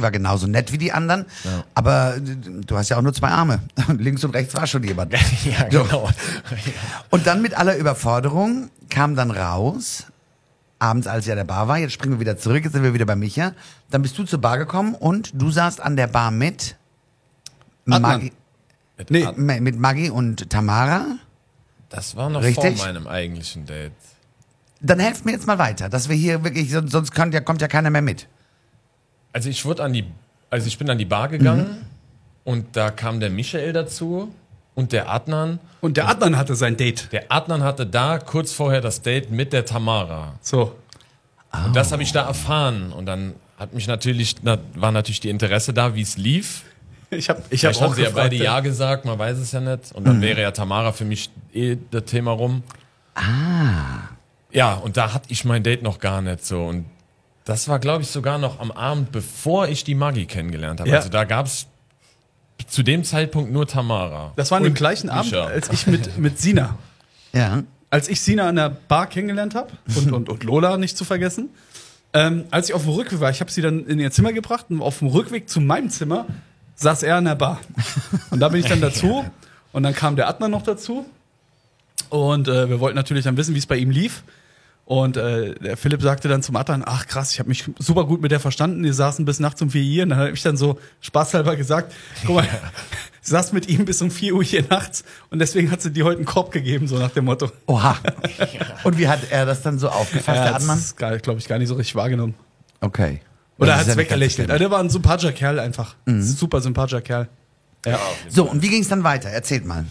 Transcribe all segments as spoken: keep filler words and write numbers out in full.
die war genauso nett wie die anderen, ja. aber du hast ja auch nur zwei Arme. Links und rechts war schon jemand. Ja, genau. Und dann mit aller Überforderung kam dann raus, abends, als ich an der Bar war, jetzt springen wir wieder zurück, jetzt sind wir wieder bei Micha, dann bist du zur Bar gekommen und du saßt an der Bar mit Maggi, Mit, nee, Ad- mit Maggi und Tamara. Das war noch Richtig? vor meinem eigentlichen Date. Dann helft mir jetzt mal weiter, dass wir hier wirklich, sonst, sonst kommt ja, kommt ja keiner mehr mit. Also ich wurde an die, also ich bin an die Bar gegangen Mhm. und da kam der Michael dazu und der Adnan. Und der Adnan hatte sein Date. Der Adnan hatte da kurz vorher das Date mit der Tamara. So. Oh. Und das habe ich da erfahren. Und dann hat mich natürlich, na, war natürlich die Interesse da, wie es lief. Ich habe ich hab Vielleicht auch haben sie ja gefragt, beide Ja gesagt, man weiß es ja nicht. Und dann wäre ja Tamara für mich eh das Thema rum. Ah. Ja, und da hatte ich mein Date noch gar nicht so. Und das war, glaube ich, sogar noch am Abend, bevor ich die Maggi kennengelernt habe. Ja. Also da gab es zu dem Zeitpunkt nur Tamara. Das war an dem Und gleichen Abend, Mischa. als ich mit, mit Sina, Ja. als ich Sina an der Bar kennengelernt habe und, und, und Lola nicht zu vergessen. Ähm, als ich auf dem Rückweg war, ich habe sie dann in ihr Zimmer gebracht und auf dem Rückweg zu meinem Zimmer saß er an der Bar. Und da bin ich dann dazu und dann kam der Adnan noch dazu und äh, wir wollten natürlich dann wissen, wie es bei ihm lief. Und äh, der Philipp sagte dann zum Adnan, ach krass, ich habe mich super gut mit der verstanden, die saßen bis nachts um vier Uhr. Und dann habe ich dann so spaßhalber gesagt, guck mal, sie saß mit ihm bis um vier Uhr hier nachts und deswegen hat sie dir heute einen Korb gegeben, so nach dem Motto. Oha. Und wie hat er das dann so aufgefasst, Er der hat Adnan? es, glaube ich, gar nicht so richtig wahrgenommen. Okay. Oder Das hat ist ja es nicht ganz weggelächelt. schlimm. Der war ein sympathischer Kerl einfach. Super sympathischer Kerl. Ja. So, und wie ging es dann weiter? Erzählt mal.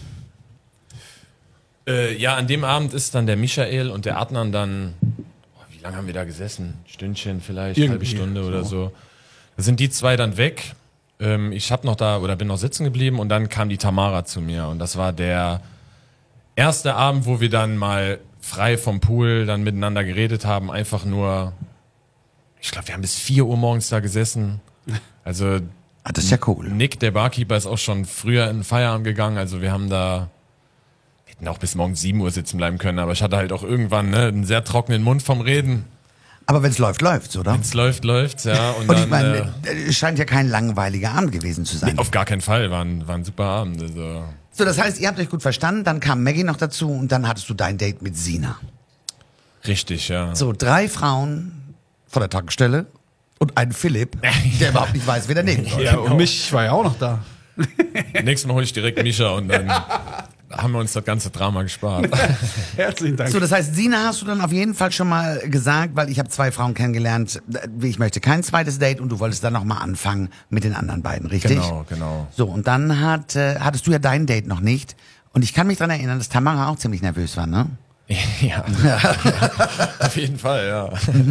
Äh, ja, an dem Abend ist dann der Michael und der Adnan dann, oh, wie lange haben wir da gesessen? Stündchen vielleicht, Irgendwie, halbe Stunde so. oder so. Da sind die zwei dann weg. Ähm, ich hab noch da oder bin noch sitzen geblieben und dann kam die Tamara zu mir und das war der erste Abend, wo wir dann mal frei vom Pool dann miteinander geredet haben, einfach nur, ich glaube, wir haben bis vier Uhr morgens da gesessen. Also Ah, das ist ja cool. Nick, der Barkeeper, ist auch schon früher in den Feierabend gegangen, also wir haben da hätten auch bis morgens sieben Uhr sitzen bleiben können, aber ich hatte halt auch irgendwann ne, einen sehr trockenen Mund vom Reden. Aber wenn es läuft, läuft's, oder? Es läuft, läuft's, ja. Und, Und dann, ich meine, äh, es scheint ja kein langweiliger Abend gewesen zu sein. auf gar keinen Fall, war ein, war ein super Abend. Also. So, das heißt, ihr habt euch gut verstanden, dann kam Maggie noch dazu und dann hattest du dein Date mit Sina. Richtig, ja. So, drei Frauen vor der Tankstelle und ein Philipp, der überhaupt nicht weiß, wie der nehmen soll. Ja, und mich, ich war ja auch noch da. Nächstes Mal hole ich direkt Mischa und dann haben wir uns das ganze Drama gespart. Herzlichen Dank. So, das heißt, Sina hast du dann auf jeden Fall schon mal gesagt, weil ich habe zwei Frauen kennengelernt, ich möchte kein zweites Date und du wolltest dann noch mal anfangen mit den anderen beiden, richtig? Genau, genau. So, und dann hat, äh, hattest du ja dein Date noch nicht und ich kann mich dran erinnern, dass Tamara auch ziemlich nervös war, ne? Ja. Auf jeden Fall, ja.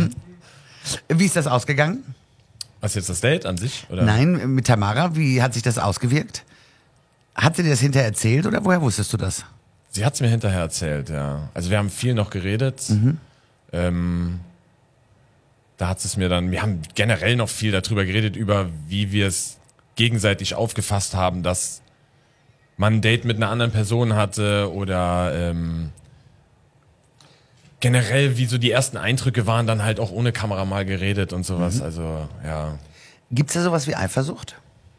Wie ist das ausgegangen? Was jetzt das Date an sich? Oder? Nein, mit Tamara, wie hat sich das ausgewirkt? Hat sie dir das hinterher erzählt oder woher wusstest du das? Sie hat es mir hinterher erzählt, ja. Also wir haben viel noch geredet. Ähm, da hat es mir dann, wir haben generell noch viel darüber geredet, über wie wir es gegenseitig aufgefasst haben, dass man ein Date mit einer anderen Person hatte oder ähm, generell, wie so die ersten Eindrücke waren, dann halt auch ohne Kamera mal geredet und sowas. Also, ja. Gibt's da sowas wie Eifersucht?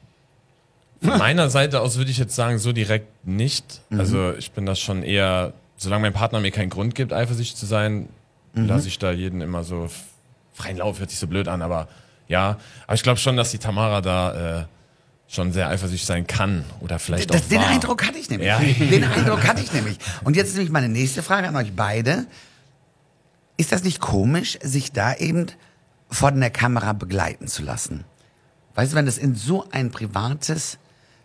Von meiner Seite aus würde ich jetzt sagen, so direkt nicht. Also ich bin das schon eher, solange mein Partner mir keinen Grund gibt, eifersüchtig zu sein, lasse ich da jeden immer so f- freien Lauf, hört sich so blöd an, aber ja. Aber ich glaube schon, dass die Tamara da äh, schon sehr eifersüchtig sein kann oder vielleicht Das, auch den war. Eindruck hatte ich nämlich. Ja. Den Eindruck hatte ich nämlich. Und jetzt ist nämlich meine nächste Frage an euch beide. Ist das nicht komisch, sich da eben von der Kamera begleiten zu lassen? Weißt du, wenn es in so ein privates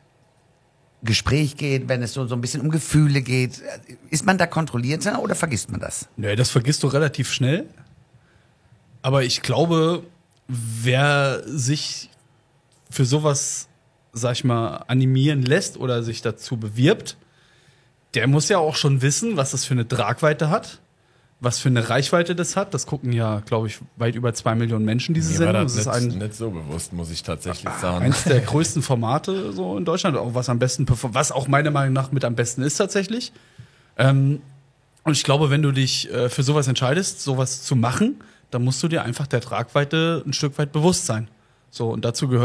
Gespräch geht, wenn es so, so ein bisschen um Gefühle geht, ist man da kontrollierter oder vergisst man das? Nee, das vergisst du relativ schnell. Aber ich glaube, wer sich für sowas, sag ich mal, animieren lässt oder sich dazu bewirbt, der muss ja auch schon wissen, was das für eine Tragweite hat, was für eine Reichweite das hat. Das gucken ja, glaube ich, weit über zwei Millionen Menschen diese Mir war Sendung. das Das ist nicht, ein, nicht so bewusst, muss ich tatsächlich sagen. eins der größten Formate so in Deutschland, auch was am besten, perform- was auch meiner Meinung nach mit am besten ist tatsächlich. Ähm, und ich glaube, wenn du dich äh, für sowas entscheidest, sowas zu machen, dann musst du dir einfach der Tragweite ein Stück weit bewusst sein. So, und dazu gehört